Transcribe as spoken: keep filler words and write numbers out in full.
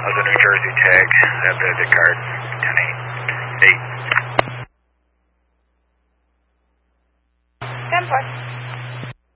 was a New Jersey tag, that visit card, ten eight. eight. ten four.